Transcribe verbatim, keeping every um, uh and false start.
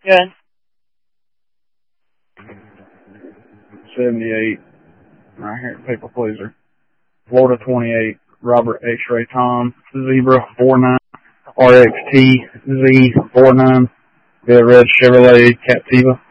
Good. seventy-eight, right here, People Pleaser. Florida twenty-eight, Robert X-Ray Tom, Zebra four nine, R X T Z four nine, the red Chevrolet Captiva.